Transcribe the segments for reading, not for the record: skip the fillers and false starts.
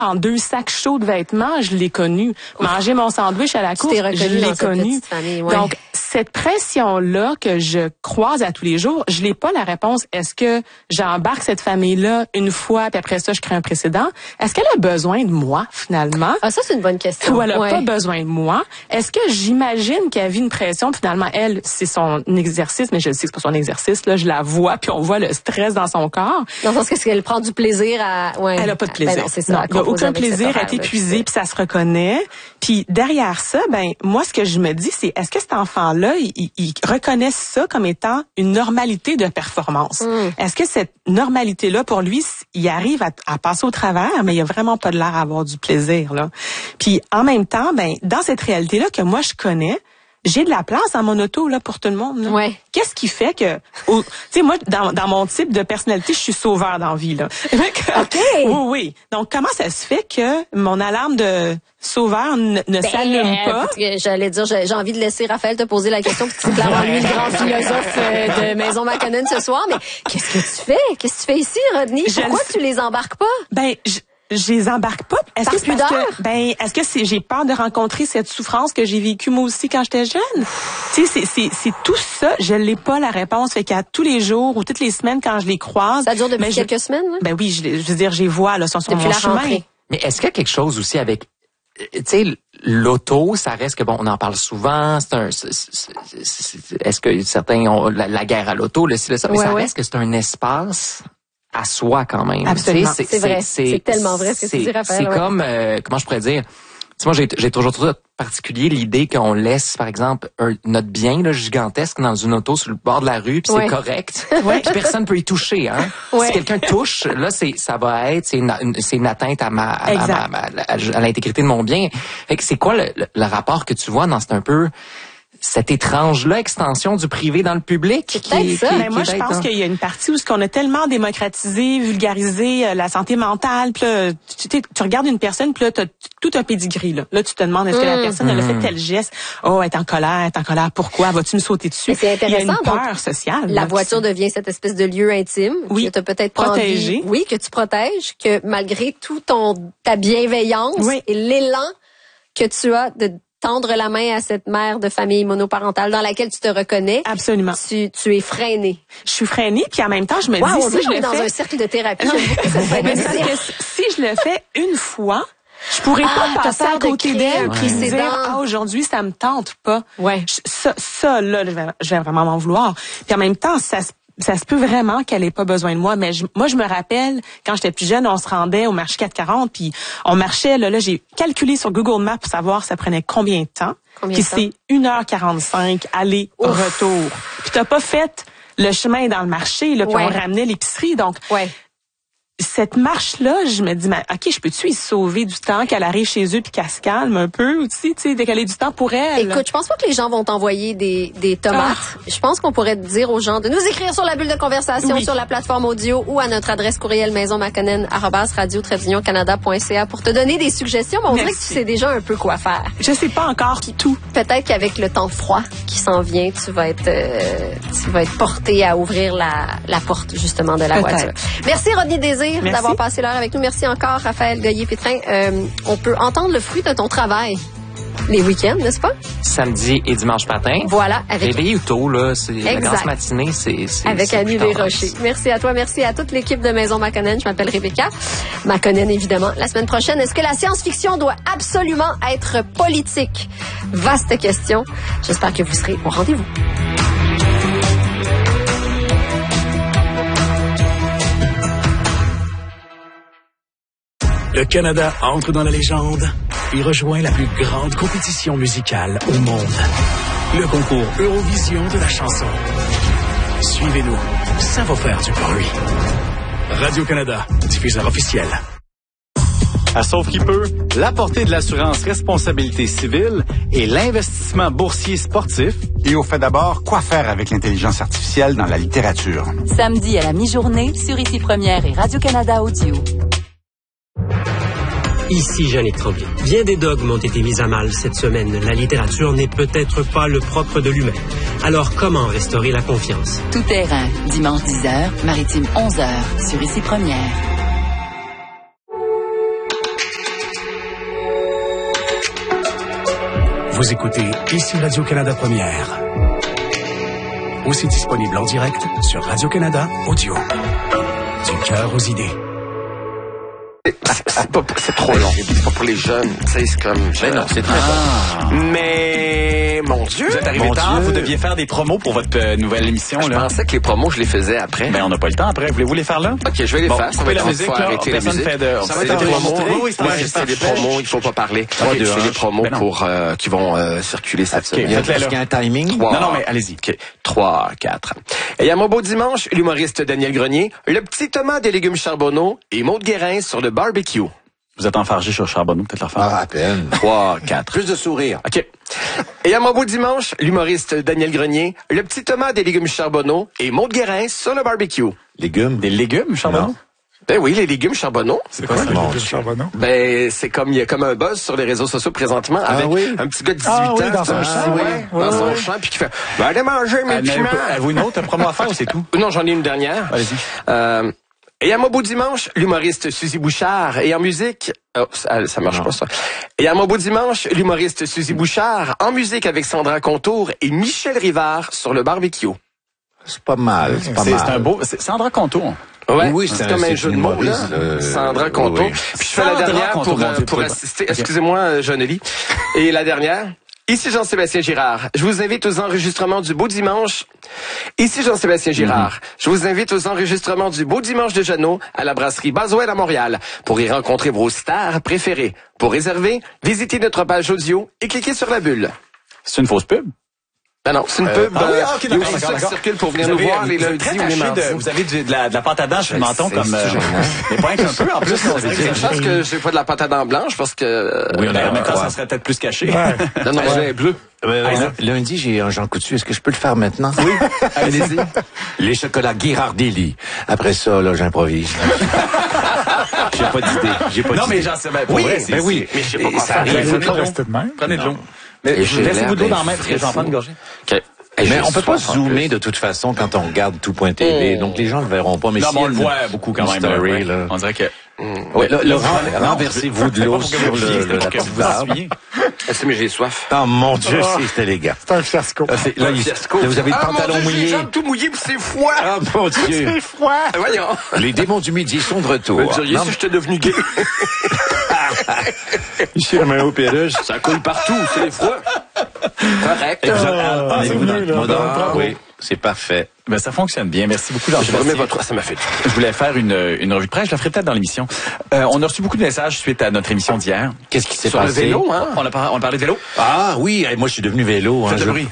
en 2 sacs chauds de vêtements, je l'ai connu. Manger mon sandwich à la course, je l'ai connu. Famille, ouais. Donc, cette pression-là que je croise à tous les jours, je n'ai pas la réponse. Est-ce que j'embarque cette famille-là une fois, puis après ça, je crée un précédent? Est-ce qu'elle a besoin de moi, finalement? Ah, ça, c'est une bonne question. Ou elle a pas besoin de moi? Est-ce que j'imagine qu'elle vit une pression, puis finalement, elle, c'est son exercice, mais je sais que c'est pas son exercice, là, je la vois, puis on voit le stress dans son corps. Dans le sens qu'elle prend du plaisir à... Ouais. Elle a pas de plaisir. Ben non, c'est ça. Non, il n'y a aucun plaisir, elle est épuisée, puis ça se reconnaît. Puis derrière ça, moi, ce que je me dis, c'est est-ce que cet enfant-là, il reconnaît ça comme étant une normalité de performance? Est-ce que cette normalité-là, pour lui, il arrive à passer au travers, mais il a vraiment pas de l'air à avoir du plaisir, là. Puis en même temps, dans cette réalité-là que moi, je connais, j'ai de la place dans mon auto là pour tout le monde. Là. Ouais. Qu'est-ce qui fait que, tu sais, moi dans mon type de personnalité, je suis sauveur dans la vie là. OK. Oui. Donc comment ça se fait que mon alarme de sauveur ne s'allume pas? J'allais dire, j'ai envie de laisser Raphaël te poser la question, parce que c'est clairement lui le grand philosophe de Maison McConnell ce soir. Mais qu'est-ce que tu fais? Qu'est-ce que tu fais ici, Rodney? Pourquoi tu les embarques pas? Je les embarque pas. Est-ce que j'ai peur de rencontrer cette souffrance que j'ai vécue moi aussi quand j'étais jeune? Tu sais, c'est tout ça. Je l'ai pas la réponse. Fait qu'à tous les jours ou toutes les semaines quand je les croise. Ça dure depuis quelques semaines, là? Oui, je veux dire, je les vois, là, sur mon chemin. Mais est-ce qu'il y a quelque chose aussi avec, tu sais, l'auto, ça reste que on en parle souvent. Est-ce que certains ont la guerre à l'auto, mais ça reste que c'est un espace à soi quand même. Absolument. C'est vrai. C'est tellement vrai ce que tu dis, Raphaël. C'est comme, comment je pourrais dire, moi j'ai toujours trouvé particulier l'idée qu'on laisse, par exemple, notre bien là, gigantesque dans une auto sur le bord de la rue, puis c'est correct. Puis personne peut y toucher. Hein. Si quelqu'un touche, là, ça va être, c'est une atteinte à l'intégrité de mon bien. Fait que c'est quoi le rapport que tu vois dans un peu cette étrange-là extension du privé dans le public? Moi, je pense qu'il y a une partie où ce qu'on a tellement démocratisé, vulgarisé la santé mentale. Puis là, tu regardes une personne, puis là, t'as tout un pédigree. Là, tu te demandes est-ce que la personne elle a fait tel geste? Oh, elle est en colère. Pourquoi? Vas-tu me sauter dessus? C'est intéressant. Il y a une peur sociale. La voiture devient cette espèce de lieu intime que tu as peut-être protégé. Oui, que tu protèges, que malgré tout ta bienveillance et l'élan que tu as de tendre la main à cette mère de famille monoparentale dans laquelle tu te reconnais. Absolument. Tu es freinée. Je suis freinée, puis en même temps, je me dis, si je le fais dans un cercle de thérapie, si je le fais une fois, je pourrais pas passer à côté d'elle puis me dire, aujourd'hui, ça me tente pas. Ouais. Ça, là, je vais vraiment m'en vouloir. Puis en même temps, ça se peut vraiment qu'elle ait pas besoin de moi, mais moi je me rappelle quand j'étais plus jeune, on se rendait au marché 440 puis on marchait là j'ai calculé sur Google Maps pour savoir ça prenait combien de temps. Puis c'est 1h45 aller retour. Puis t'as pas fait le chemin dans le marché là, puis on ramenait l'épicerie donc cette marche-là, je me dis, OK, je peux-tu y sauver du temps qu'elle arrive chez eux puis qu'elle se calme un peu aussi, tu sais, décaler du temps pour elle. Écoute, je pense pas que les gens vont t'envoyer des tomates. Je pense qu'on pourrait dire aux gens de nous écrire sur la bulle de conversation, sur la plateforme audio ou à notre adresse courriel maisonmaconnell@radio-canada.ca pour te donner des suggestions. Mais on dirait que tu sais déjà un peu quoi faire. Je sais pas encore tout. Peut-être qu'avec le temps froid qui s'en vient, tu vas être porté à ouvrir la porte justement de la voiture. Merci Rodney Désir d'avoir passé l'heure avec nous. Merci encore Raphaël Goyer-Pétrin. On peut entendre le fruit de ton travail les week-ends, n'est-ce pas? Samedi et dimanche matin. Voilà. Réveillé tôt, là. La grasse matinée, c'est avec Annie Desrochers. Merci à toi. Merci à toute l'équipe de Maison McConnell. Je m'appelle Rebecca McConnell, évidemment. La semaine prochaine, est-ce que la science-fiction doit absolument être politique? Vaste question. J'espère que vous serez au rendez-vous. Le Canada entre dans la légende et rejoint la plus grande compétition musicale au monde. Le concours Eurovision de la chanson. Suivez-nous, ça va faire du bruit. Radio-Canada, diffuseur officiel. À Sauve qui peut, la portée de l'assurance responsabilité civile et l'investissement boursier sportif. Et au fait d'abord, quoi faire avec l'intelligence artificielle dans la littérature. Samedi à la mi-journée sur Ici Première et Radio-Canada Audio. Ici Jeannick Tremblay. Bien des dogmes ont été mis à mal cette semaine. La littérature n'est peut-être pas le propre de l'humain. Alors comment restaurer la confiance? Tout terrain, dimanche 10h, maritime 11h, sur Ici Première. Vous écoutez ici Radio-Canada Première. Aussi disponible en direct sur Radio-Canada Audio. Du cœur aux idées. C'est trop long. C'est pas pour les jeunes. Tu sais, c'est comme... Mais non, c'est très bon. Mais, mon Dieu. Vous êtes arrivé tard, vous deviez faire des promos pour votre nouvelle émission. Je pensais que les promos, je les faisais après. Mais on n'a pas le temps après. Voulez-vous les faire là? OK, je vais les faire. Coupez la musique, là. Arrêter la musique. Ça va être des promos. Oui, c'est des promos. Il faut pas parler. C'est des promos pour qui vont circuler cette semaine. Est-ce qu'il y a un timing? Non, mais allez-y. 3, 4. Et à mon beau dimanche, l'humoriste Daniel Grenier, le petit Thomas des légumes Charbonneau et Maude Guérin sur le barbecue. Vous êtes enfargé sur Charbonneau, peut-être la refaire. Ah, à peine. 3, 4. Plus de sourire. OK. Et à mon beau dimanche, l'humoriste Daniel Grenier, le petit Thomas des légumes Charbonneau et Maude Guérin sur le barbecue. Légumes? Des légumes Charbonneau? Non. Ben oui, les légumes Charbonneau. C'est quoi ça, les légumes Charbonneau? Ben, il y a comme un buzz sur les réseaux sociaux présentement avec un petit gars de 18 ans. Dans son champ, dans son champ, puis qui fait, allez manger mes piments. Avez-vous une autre promo à faire ou c'est tout? Non, j'en ai une dernière. Allez-y. Et à mon beau dimanche, l'humoriste Suzy Bouchard. Et en musique... Oh, ça marche pas, ça. Et à mon beau dimanche, l'humoriste Suzy Bouchard. En musique avec Sandra Contour et Michel Rivard sur le barbecue. C'est pas mal, c'est pas mal. C'est un beau... Sandra Contour. Ouais, oui, c'est comme un jeu de mots, là. Sandra Contour. Oui. Puis je fais la dernière pour assister... Excusez-moi, Jean-Élie. Et la dernière... Ici Jean-Sébastien Girard. Je vous invite aux enregistrements du Beau Dimanche. Ici Jean-Sébastien Girard. Je vous invite aux enregistrements du Beau Dimanche de Jeannot à la brasserie Boswell à Montréal pour y rencontrer vos stars préférées. Pour réserver, visitez notre page audio et cliquez sur la bulle. C'est une fausse pub? Ben non, c'est une pub. OK, il y a aussi ça qui circule pour venir nous voir les lundis ou les mardis. Vous avez de la pâte à dents sur le menton comme... Mais pas un peu, en plus. Je pense que j'ai pas de la pâte à dents blanche parce que... Oui, en même temps, ça serait peut-être plus caché. Non, j'ai bleu. Lundi, j'ai un Jean Coutu. Est-ce que je peux le faire maintenant? Oui, allez-y. Les chocolats Ghirardelli. Après ça, là, j'improvise. J'ai pas d'idée. Non, mais j'en sais bien. Oui, mais oui. Mais je sais pas quoi ça faire. arrive. Prenez de l'eau. Mais laissez-vous de l'eau dans la main parce que j'en prends une gorgée. OK. Mais on peut pas zoomer de toute façon quand on regarde tout.tv. Donc les gens ne le verront pas. Mais non, si mais on le voit beaucoup quand même. Story, là. On dirait que... Oui, renversez-vous de l'eau sur la petite barbe. Mais j'ai soif. Oh mon Dieu, c'est élégant. C'est un fiasco. Là, vous avez le pantalon mouillé. J'ai les jambes tout mouillées puis c'est froid. Ah mon Dieu. C'est froid. Voyons. Les démons du midi sont de retour. Vous diriez si j'étais devenu gay. Ici, la main au perruche. Ça coule partout, c'est froid. Correct. Oui, c'est parfait. Ben, ça fonctionne bien. Merci beaucoup, Jean-Sébastien. Ça m'a fait. Je voulais faire une revue de presse. Je la ferai peut-être dans l'émission. On a reçu beaucoup de messages suite à notre émission d'hier. Qu'est-ce qui s'est passé? Sur le vélo, hein? On a parlé de vélo. Ah oui, moi je suis devenu vélo. Faites le bruit.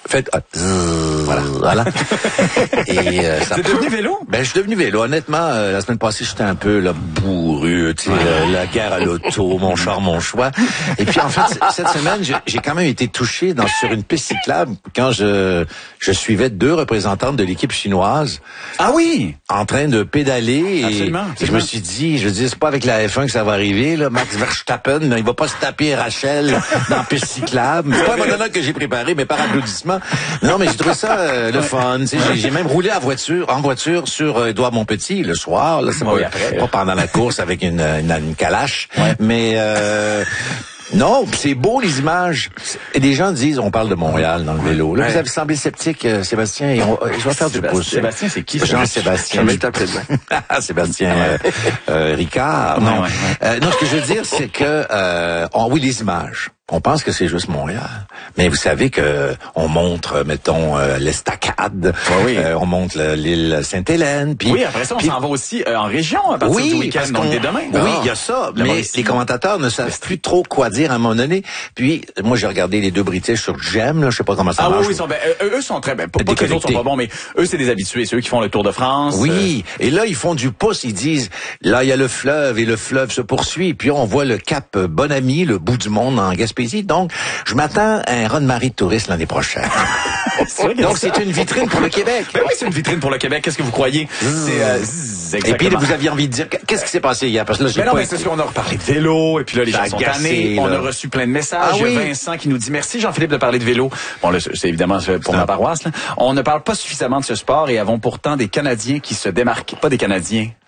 Voilà. Et ça. T'es devenu vélo? Ben, je suis devenu vélo. Honnêtement, la semaine passée, j'étais un peu là, bourru, tu sais, la guerre à l'auto, mon char, mon choix. Et puis, en fait, cette semaine, j'ai quand même été touché sur une piste cyclable quand je suivais 2 représentantes de l'équipe chinoise. Ah oui! En train de pédaler. Absolument. Et je me suis dit, c'est pas avec la F1 que ça va arriver, là. Max Verstappen, il va pas se taper Rachel dans la piste cyclable. C'est pas un monologue que j'ai préparé, mais par applaudissement. Non, mais j'ai trouvé ça le fun. J'ai même roulé en voiture sur Édouard Montpetit le soir. Là, c'est pas pendant la course avec une calache, mais non, c'est beau les images. Et des gens disent, on parle de Montréal dans le vélo. Là, vous avez semblé sceptique, Sébastien. Et je vais faire du pouce. Sébastien, c'est qui? Jean-Sébastien. Sébastien Ricard. Non. Non, ce que je veux dire, c'est que oui, les images. On pense que c'est juste Montréal. Mais vous savez que on montre, mettons, l'Estacade. On montre l'île Sainte-Hélène. Puis, oui, après ça, on s'en va aussi en région à partir du week-end, donc dès demain. Oui, il y a ça. Mais les commentateurs ne savent plus trop quoi dire à un moment donné. Puis, moi, j'ai regardé les 2 British sur Gem, là. Je sais pas comment ça marche. Oui, eux sont très bien. Pas que les autres sont pas bons, mais eux, c'est des habitués. C'est eux qui font le Tour de France. Oui. Et là, ils font du pouce. Ils disent, là, il y a le fleuve et le fleuve se poursuit. Puis, on voit le cap Bonami, le bout du monde en Gaspésie. Donc, je m'attends à un run-marée de touristes l'année prochaine. Donc, c'est une vitrine pour le Québec. Ben oui, c'est une vitrine pour le Québec. Qu'est-ce que vous croyez? Et puis, vous aviez envie de dire, qu'est-ce qui s'est passé hier? Parce que là, c'est parce qu'on a reparlé de vélo, et puis là, les gens sont tannés. On a reçu plein de messages. Il y a Vincent qui nous dit, merci Jean-Philippe de parler de vélo. Bon, là, c'est évidemment pour ma paroisse, là. On ne parle pas suffisamment de ce sport et avons pourtant des Canadiens qui se démarquent. Pas des Canadiens.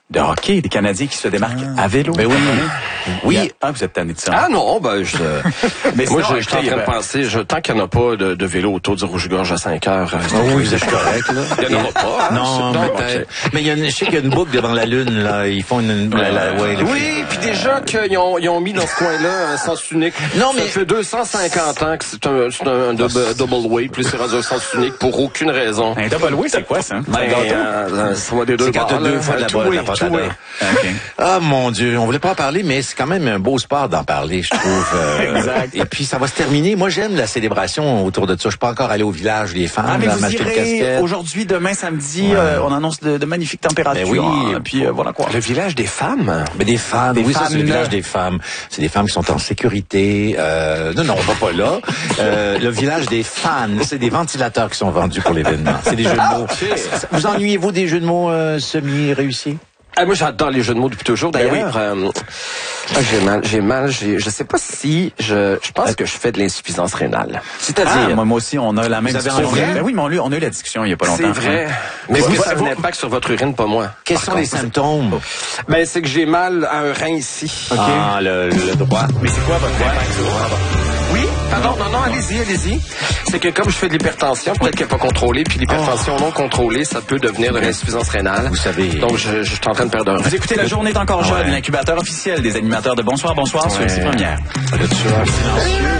de hockey, des Canadiens qui se démarquent à vélo. Ben oui. Oui. Ah, vous êtes tanné de ça. Ah non, ben mais moi, sinon, je suis en train de penser, tant qu'il n'y en a pas de vélo autour du Rouge-Gorge à 5 heures. Oui, c'est correct, là. Il n'y en aura pas. Non, peut-être. Mais je sais qu'il y a une boucle devant la Lune, là. Ils font oui, puis déjà qu'ils ont mis dans ce coin-là un sens unique. Non, mais. Ça fait 250 ans que c'est un double way, puis c'est rendu un sens unique pour aucune raison. Un double way, c'est quoi, ça? Ça va des deux bords. C'est deux fois de la porte à l'heure. Ah, mon Dieu. On voulait pas en parler, mais c'est quand même un beau sport d'en parler, je trouve. Exact. Et puis, ça va se terminer. Moi, j'aime la célébration autour de ça. Je suis pas encore allé au village des femmes. Ah, mais vous m'acheter une irez casquette. aujourd'hui, demain, samedi, on annonce de magnifiques températures. Ben oui. Puis voilà quoi. Le village des femmes? Mais des femmes. Oui, ça, c'est le village des femmes. C'est des femmes qui sont en sécurité. Non, on va pas là. Le village des fans. C'est des ventilateurs qui sont vendus pour l'événement. C'est des jeux de mots. Vous ennuyez-vous des jeux de mots semi-réussis? Moi, j'adore les jeux de mots depuis toujours. D'ailleurs, j'ai mal. Je sais pas si je pense que je fais de l'insuffisance rénale. C'est-à-dire, moi aussi, on a la même discussion. Ben oui, mais on a eu la discussion il y a pas longtemps. C'est vrai. Mais vous, ça a un impact sur votre urine, pas moi. Quels sont les symptômes? Ben, c'est que j'ai mal à un rein ici. Okay. Ah, le droit. Mais c'est quoi votre impact sur le droit? Oui, pardon, non, allez-y. C'est que comme je fais de l'hypertension, peut-être qu'elle n'est pas contrôlée, puis l'hypertension non contrôlée, ça peut devenir de l'insuffisance rénale. Vous savez. Donc, je suis en train de perdre un rein. Vous écoutez La Journée est encore jeune, l'incubateur officiel des animateurs de Bonsoir sur ici Première. Le tueur silencieux.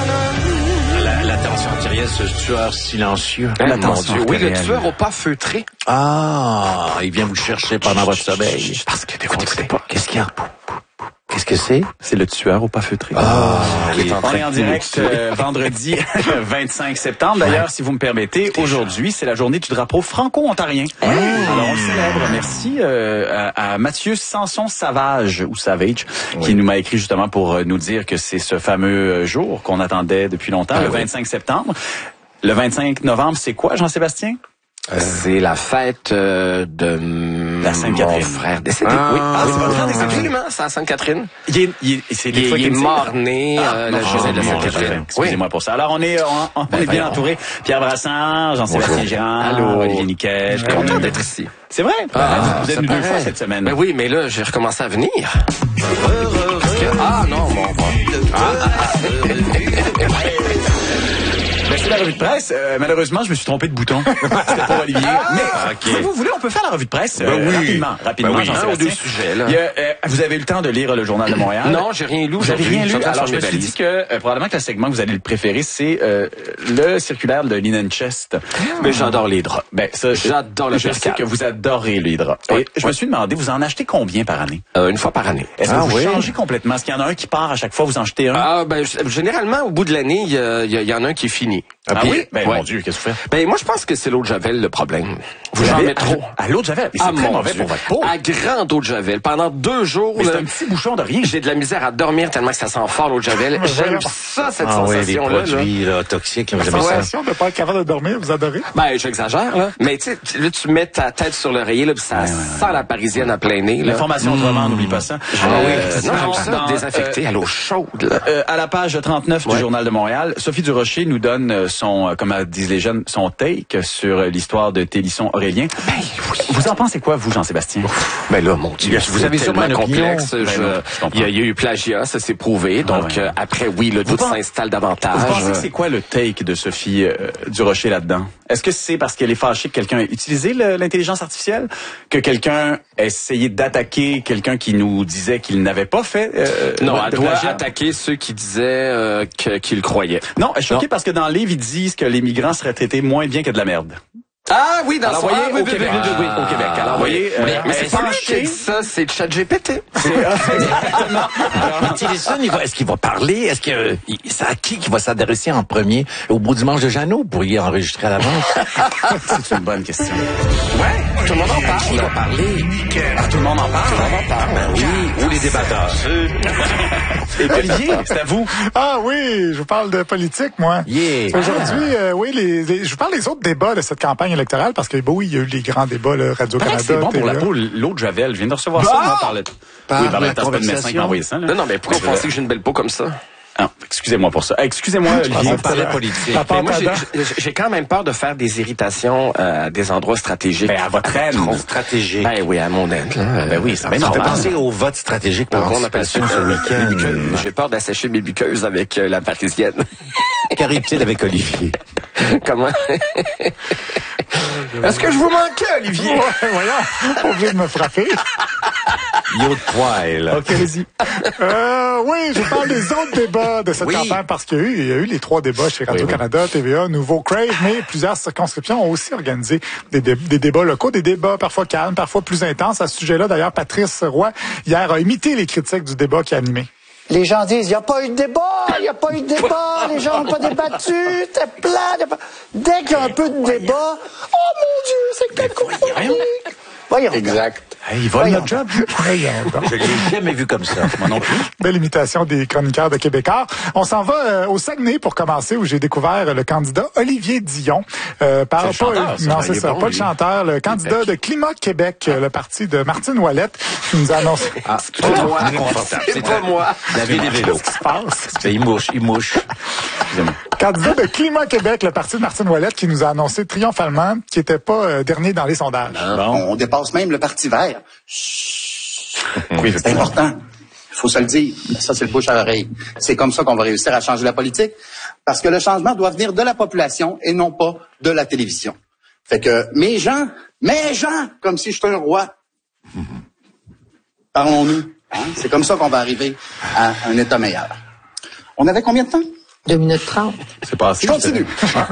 La tension artérielle, ce tueur silencieux. Mon Dieu, oui, le tueur au pas feutré. Ah, il vient vous chercher pendant votre sommeil. Parce que écoutez pas. Qu'est-ce qu'il y a? Qu'est-ce que c'est? C'est le tueur au pas feutré. Oui. On est en direct vendredi 25 septembre. D'ailleurs, si vous me permettez, aujourd'hui, c'est la journée du drapeau franco-ontarien. Alors, on le célèbre. Merci à Mathieu Sanson-Savage, ou Savage, qui nous m'a écrit justement pour nous dire que c'est ce fameux jour qu'on attendait depuis longtemps, le 25 septembre. Le 25 novembre, c'est quoi, Jean-Sébastien? C'est la fête de la Sainte-Catherine. Mon frère décédé. Oui. C'est votre frère décédé, absolument. C'est à Sainte-Catherine. Il est mort-né la journée de Sainte-Catherine. Excusez-moi pour ça. Alors, on est bien entouré. Pierre Brassard, Jean-Sébastien Girard, Olivier Niquet. Je suis content d'être ici. C'est vrai? Vous êtes venu 2 fois cette semaine. Ben oui, mais là, j'ai recommencé à venir. Non, C'est la revue de presse. Malheureusement, je me suis trompé de bouton. C'était pour Olivier. Mais si vous voulez, on peut faire la revue de presse rapidement. Un ou deux sujets. Là. Vous avez eu le temps de lire le Journal de Montréal? Non, j'ai rien lu. Vous avez rien lu? Alors, je me suis dit que probablement que le segment que vous allez le préférer, c'est le circulaire de Linen Chest. Mais j'adore les draps. J'adore le percale. Je sais que vous adorez les draps. Et je me suis demandé, vous en achetez combien par année? Une fois par année. Est-ce que vous changez complètement? Est-ce qu'il y en a un qui part à chaque fois, vous en jetez un? Généralement, au bout de l'année, il y en a un qui est fini. Oui? Mon Dieu, qu'est-ce que vous faites? Moi, je pense que c'est l'eau de Javel le problème. Vous en mettez trop. À l'eau de Javel? Mais c'est très mauvais pour votre peau. À grande eau de Javel. Pendant 2 jours. Mais c'est un petit bouchon de rien. J'ai de la misère à dormir tellement que ça sent fort l'eau de Javel. J'aime ça, cette sensation-là. Les produits toxiques. La sensation de ne pas être capable de dormir, vous adorez? J'exagère, là. Mais tu sais, là, tu mets ta tête sur l'oreiller, là, puis ça sent la parisienne à plein nez, là. L'information autrement, n'oublie pas ça. J'aime ça, désinfecté à l'eau chaude, là. À la page 39 du Journal de Montréal, Sophie Durocher nous donne son, comme disent les jeunes, son take sur l'histoire de Télisson-Aurélien. Vous en pensez quoi, vous, Jean-Sébastien? Là, mon Dieu, vous avez sûrement un complexe. Il y a eu plagiat, ça s'est prouvé. Donc, après, le doute s'installe davantage. Vous pensez que c'est quoi le take de Sophie Durocher là-dedans? Est-ce que c'est parce qu'elle est fâchée que quelqu'un ait utilisé l'intelligence artificielle? Que quelqu'un a essayé d'attaquer quelqu'un qui nous disait qu'il n'avait pas fait non, elle doit attaquer ceux qui disaient qu'ils croyaient. Non, elle est choquée parce que dans le livre, ils disent que les migrants seraient traités moins bien que de la merde. Ah oui, dans au Québec. Alors, voyez, mais c'est pas lui qui dit ça, c'est ChatGPT. Exactement. Alors, Tillerson, est-ce qu'il va parler? Est-ce que c'est à qui va s'adresser en premier? Au beau dimanche de Jeannot, vous pourriez enregistrer à l'avance? C'est une bonne question. Ouais, tout le monde en parle. Il va parler. Tout le monde en parle. Oui, ou les débatteurs. Et Olivier, c'est à vous. Ah oui, je vous parle de politique, moi. Aujourd'hui, je vous parle des autres débats de cette campagne électorale parce que il y a eu les grands débats, le Radio-Canada. C'est bon pour la peau, l'eau de Javel. Je viens de recevoir ça, moi, par le... Oui, c'est pas le médecin qui m'a envoyé ça. Non, mais pourquoi vous pensez que j'ai une belle peau comme ça? Ah, excusez-moi pour ça. Excusez-moi, Olivier. On parlait politique. Mais moi, j'ai quand même peur de faire des irritations à des endroits stratégiques. Ben, à votre aide. Stratégique. Ben oui, à mon aide. Ben oui, c'est ça fait penser au vote stratégique par anticipation ce week-end. J'ai peur d'assécher mes buqueuses avec la Parisienne. Cariptile avec Olivier. Comment? Est-ce que je vous manquais, Olivier? Ouais, voyons, pas obligé de me frapper. Yo de poil. OK, vas-y. Oui, je parle des autres débats de cette campagne parce qu'il y a eu les 3 débats chez Radio-Canada, TVA, Nouveau Crave, mais plusieurs circonscriptions ont aussi organisé des débats locaux, des débats parfois calmes, parfois plus intenses. À ce sujet-là, d'ailleurs, Patrice Roy, hier, a imité les critiques du débat qui a animé. Les gens disent, il n'y a pas eu de débat, les gens n'ont pas débattu, c'est plat. Dès qu'il y a un peu de débat, oh mon Dieu, c'est cacophonique. Voyons. Exact. Hey, il vole notre job. Je l'ai jamais vu comme ça. Moi non plus. Belle imitation des chroniqueurs de Québécois. On s'en va au Saguenay pour commencer, où j'ai découvert le candidat Olivier Dion. Pas le chanteur, le candidat de Climat Québec, le parti de Martine Ouellette, qui nous a annoncé. Ah, c'est pas moi. David et vélo. Qu'est-ce qui se passe? Il mouche. Candidat de Climat Québec, le parti de Martine Ouellette, qui nous a annoncé triomphalement qu'il n'était pas dernier dans les sondages. On dépasse même le Parti vert. Oui, c'est important. Il faut se le dire. Ça, c'est le bouche à l'oreille. C'est comme ça qu'on va réussir à changer la politique. Parce que le changement doit venir de la population et non pas de la télévision. Fait que mes gens, comme si j'étais un roi. Parlons-nous. Hein? C'est comme ça qu'on va arriver à un État meilleur. On avait combien de temps? 2 minutes 30. C'est passé. Je continue.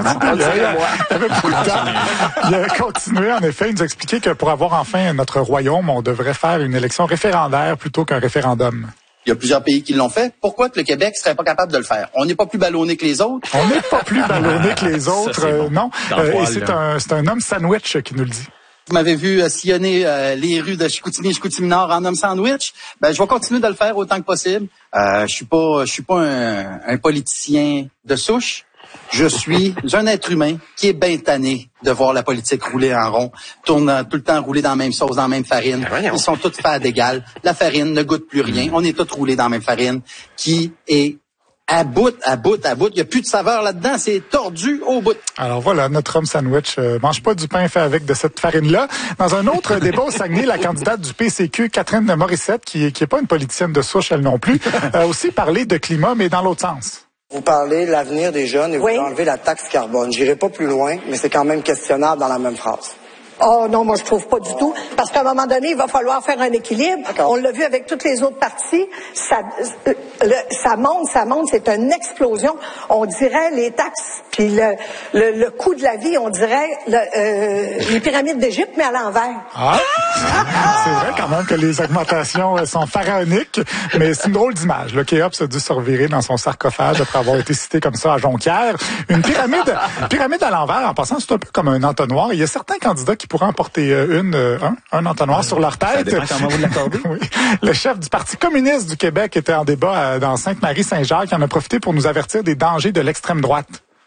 Il a continué, en effet. Il nous a expliqué que pour avoir enfin notre royaume, on devrait faire une élection référendaire plutôt qu'un référendum. Il y a plusieurs pays qui l'ont fait. Pourquoi que le Québec serait pas capable de le faire? On n'est pas plus ballonné que les autres. On n'est pas plus ballonné que les autres, bon. non. Et c'est un homme sandwich qui nous le dit. Vous m'avez vu sillonner les rues de Chicoutimi-Nord en homme sandwich. Ben, je vais continuer de le faire autant que possible. Je suis pas un politicien de souche. Je suis un être humain qui est bien tanné de voir la politique rouler en rond, tourne tout le temps rouler dans la même sauce, dans la même farine. Ils sont tous faits d'égal. La farine ne goûte plus rien. On est tous roulés dans la même farine qui est à bout. Il n'y a plus de saveur là-dedans. C'est tordu au bout. Alors voilà, notre homme sandwich mange pas du pain fait avec de cette farine-là. Dans un autre débat au Saguenay, la candidate du PCQ, Catherine Morissette, qui est pas une politicienne de souche, elle non plus, a aussi parlé de climat, mais dans l'autre sens. Vous parlez de l'avenir des jeunes et vous enlevez la taxe carbone. J'irai pas plus loin, mais c'est quand même questionnable dans la même phrase. Oh non, moi je trouve pas du tout. Parce qu'à un moment donné, il va falloir faire un équilibre. On l'a vu avec toutes les autres parties. Ça monte, c'est une explosion. On dirait les taxes, puis le coût de la vie, on dirait les pyramides d'Égypte, mais à l'envers. C'est vrai quand même que les augmentations sont pharaoniques, mais c'est une drôle d'image. Le Kéops a dû se revirer dans son sarcophage après avoir été cité comme ça à Jonquière. Une pyramide à l'envers, en passant, c'est un peu comme un entonnoir. Il y a certains candidats qui pourraient en porter un entonnoir sur leur tête. Ça dépend comment vous l'accordez. Oui. Le chef du Parti communiste du Québec était en débat dans Sainte-Marie-Saint-Jacques. Il en a profité pour nous avertir des dangers de l'extrême droite.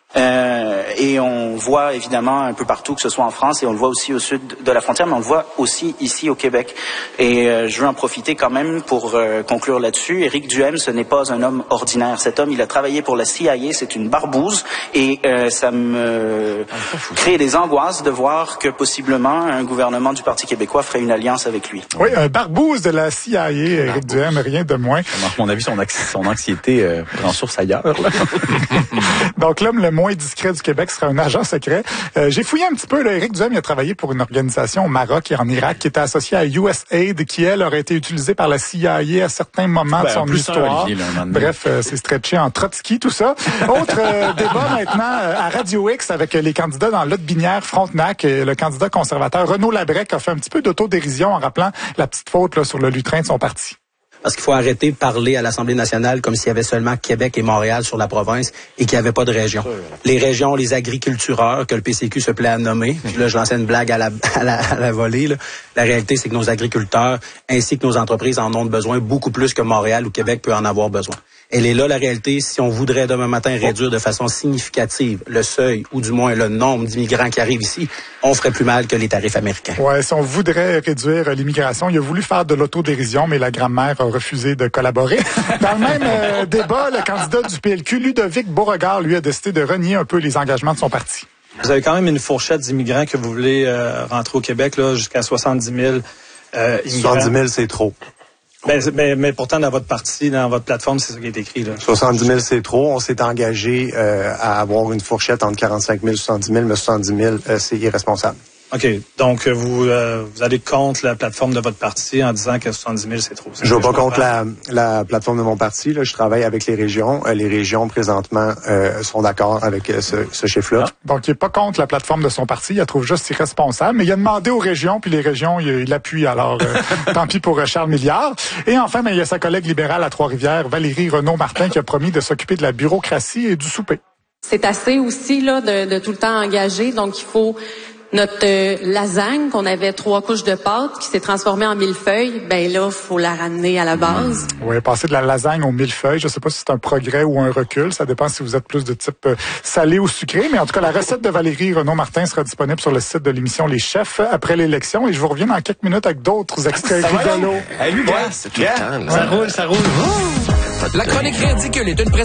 Et on voit évidemment un peu partout, que ce soit en France, et on le voit aussi au sud de la frontière, mais on le voit aussi ici au Québec. Et je veux en profiter quand même pour conclure là-dessus. Éric Duhaime, ce n'est pas un homme ordinaire. Cet homme, il a travaillé pour la CIA, c'est une barbouze, et ça me crée des angoisses de voir que possiblement un gouvernement du Parti québécois ferait une alliance avec lui. Oui, un barbouze de la CIA, Éric Duhaime, rien de moins. À mon avis, son anxiété prend source ailleurs. Là. Donc l'homme le moins discret du Québec sera un agent secret. J'ai fouillé un petit peu. Éric Duhaime, il a travaillé pour une organisation au Maroc et en Irak qui était associée à USAID, qui, elle, aurait été utilisée par la CIA à certains moments de son histoire. Bref, c'est stretché en Trotsky, tout ça. Autre débat maintenant à Radio X avec les candidats dans Lotte-Binière-Frontenac. Le candidat conservateur Renaud Labrec a fait un petit peu d'autodérision en rappelant la petite faute là, sur le lutrin de son parti. Parce qu'il faut arrêter de parler à l'Assemblée nationale comme s'il y avait seulement Québec et Montréal sur la province et qu'il n'y avait pas de région. Les régions, les agricultureurs, que le PCQ se plaît à nommer, puis là, je lançais une blague à la volée, là. La réalité, c'est que nos agriculteurs ainsi que nos entreprises en ont besoin beaucoup plus que Montréal ou Québec peut en avoir besoin. Elle est là, la réalité. Si on voudrait demain matin réduire de façon significative le seuil ou du moins le nombre d'immigrants qui arrivent ici, on ferait plus mal que les tarifs américains. Ouais, si on voudrait réduire l'immigration, il a voulu faire de l'autodérision, mais la grammaire a refusé de collaborer. Dans le même débat, le candidat du PLQ, Ludovic Beauregard, lui, a décidé de renier un peu les engagements de son parti. Vous avez quand même une fourchette d'immigrants que vous voulez rentrer au Québec, là, jusqu'à 70 000 immigrants. 70 000, c'est trop. Mais pourtant, dans votre parti, dans votre plateforme, c'est ça qui est écrit. Là. 70 000, c'est trop. On s'est engagé à avoir une fourchette entre 45 000 et 70 000, mais 70 000, c'est irresponsable. OK. Donc, vous allez contre la plateforme de votre parti en disant que 70 000, c'est trop. Je ne vais pas contre la plateforme de mon parti. Là, je travaille avec les régions. Les régions, présentement, sont d'accord avec ce chiffre-là. Donc, il n'est pas contre la plateforme de son parti. Il la trouve juste irresponsable. Mais il a demandé aux régions, puis les régions, il l'appuie. Alors, tant pis pour Charles Milliard. Et enfin, il y a sa collègue libérale à Trois-Rivières, Valérie Renaud-Martin, qui a promis de s'occuper de la bureaucratie et du souper. C'est assez aussi là de tout le temps engager. Donc, il faut... Notre lasagne, qu'on avait 3 couches de pâte, qui s'est transformée en millefeuille, ben là, faut la ramener à la base. Oui, passer de la lasagne au millefeuille, je sais pas si c'est un progrès ou un recul. Ça dépend si vous êtes plus de type salé ou sucré. Mais en tout cas, la recette de Valérie Renaud-Martin sera disponible sur le site de l'émission Les Chefs après l'élection. Et je vous reviens dans quelques minutes avec d'autres extraits rigolos. Hey, Lucas, c'est tout le temps. Ça roule. La chronique ridicule est une